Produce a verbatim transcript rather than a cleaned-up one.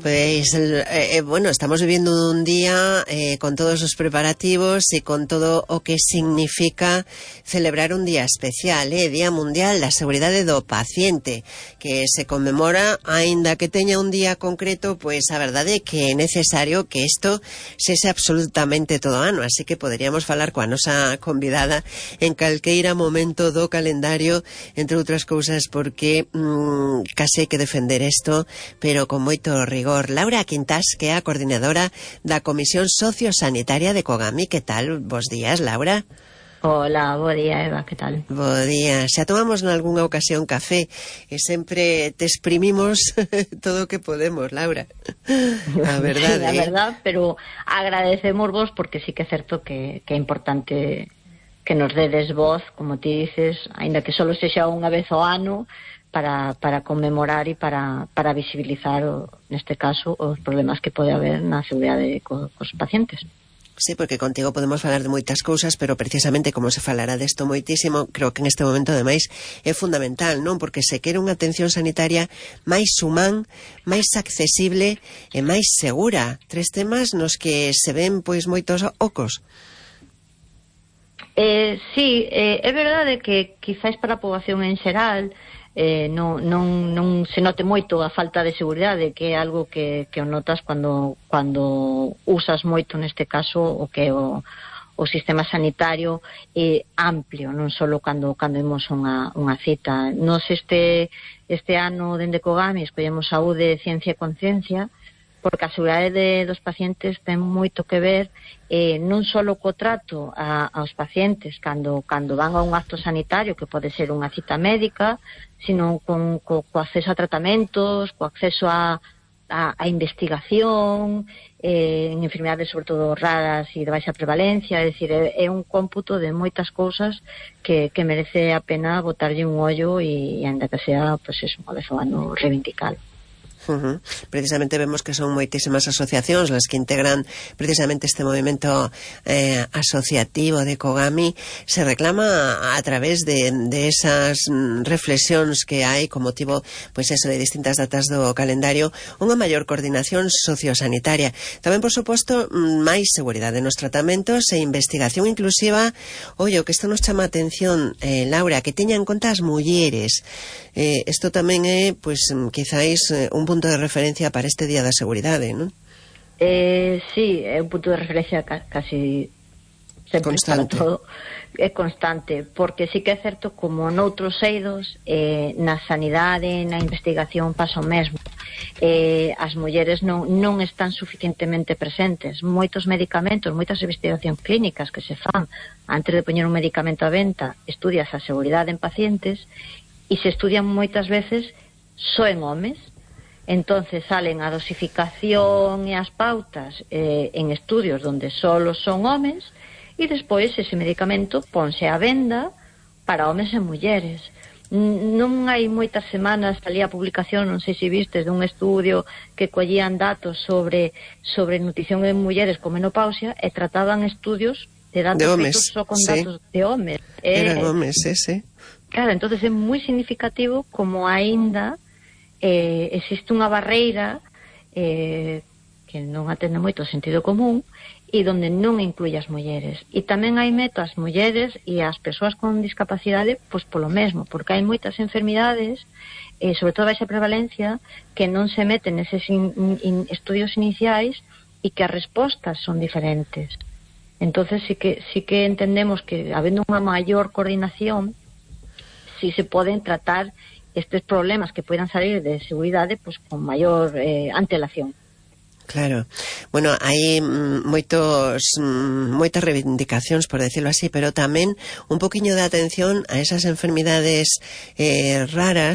Pues, eh, bueno, estamos vivindo un día eh, con todos os preparativos e con todo o que significa celebrar un día especial, eh, Día Mundial da Seguridade do Paciente, que se conmemora, aínda que teña un día concreto, pois a verdade é que é necesario que isto sese absolutamente todo ano, así que poderíamos falar coa nosa convidada en calqueira momento do calendario, entre outras cousas, porque mmm, case hai que defender isto, pero con moito rigor. Laura Quintás, que é a coordinadora da Comisión Sociosanitaria de Cogami. Que tal? Bos días, Laura. Hola, bo día, Eva, que tal? Bo día. Xa tomamos nalgúnha ocasión café e sempre te exprimimos todo o que podemos, Laura. A verdade, sí, a eh? verdad, pero agradecemos vos porque sí que é certo que, que é importante que nos dedes voz, como ti dices, aínda que solo sexa unha vez ao ano, para, para conmemorar e para, para visibilizar, o, neste caso, os problemas que pode haber na seguridade co, cos pacientes. Sí, porque contigo podemos falar de moitas cousas, pero precisamente como se falará desto moitísimo, creo que en este momento ademais é fundamental, non? Porque se quere unha atención sanitaria máis humán, máis accesible e máis segura. Tres temas nos que se ven pois moitos ocos. Eh, sí, eh, é verdade que quizáis para a poboación en xeral Eh, non, non, non se note moito a falta de seguridade, que é algo que, que o notas cando, cando usas moito, neste caso, o que é o, o sistema sanitario é amplio, non só cando, cando imos unha, unha cita. Nos este, este ano, dende Cogami, escollemos saúde, ciencia e conciencia, porque a seguridade dos pacientes ten moito que ver eh, non só co trato a, aos pacientes cando, cando van a un acto sanitario, que pode ser unha cita médica, sino con, co, co acceso a tratamentos, co acceso a, a, a investigación, eh, en enfermidades sobre todo raras e de baixa prevalencia. É dicir, é, é un cómputo de moitas cousas que, que merece a pena botarlle un ollo e, e ainda que sea, pues, eso, unha vez ao ano reivindicalo. Uh-huh. Precisamente vemos que son moitísimas asociacións las que integran precisamente este movimento eh, asociativo de Cogami. Se reclama a través de, de esas reflexións que hai con motivo, pois eso, de distintas datas do calendario, unha maior coordinación sociosanitaria. Tamén, por suposto, máis seguridade nos tratamentos e investigación inclusiva. Ollo, que isto nos chama a atención, eh, Laura, que teña en conta as mulleres. Eh, isto tamén é, pois, quizáis un punto de referencia para este Día da Seguridade, non? Eh, sí, é un punto de referencia ca casi sempre constante. Para todo. É constante, porque sí que é certo, como noutros eidos, eh, na sanidade, na investigación pasa o mesmo. Eh, as mulleres non, non están suficientemente presentes. Moitos medicamentos, moitas investigacións clínicas que se fan antes de poñer un medicamento a venta, estudias a seguridade en pacientes e se estudian moitas veces só en homes. Entonces salen a dosificación e as pautas eh, en estudios donde solo son homes, e despois ese medicamento ponse a venda para homes e mulleres. Non hai moitas semanas salía a publicación, non sei se vistes, dun estudio que collían datos sobre sobre nutrición en mulleres con menopausia e trataban estudios de datos de homes, feitos só con sí. datos de homes. Eran eh, homes, ese. Claro, entonces é moi significativo como aínda Eh, existe unha barreira eh, que non atende moito o sentido común e donde non incluye as mulleres. E tamén hai meto as mulleres e as persoas con discapacidade pois polo mesmo, porque hai moitas enfermidades, eh, sobre todo baixa prevalencia, que non se meten neses in, in, estudios iniciais e que as respostas son diferentes. Entonces sí que, sí que entendemos que habendo unha maior coordinación, si se poden tratar estes problemas que poidan salir de seguridade pues, con maior eh, antelación. Claro. Bueno, hai mm, moitos mm, moitas reivindicacións, por decirlo así, pero tamén un poquinho de atención a esas enfermidades eh, raras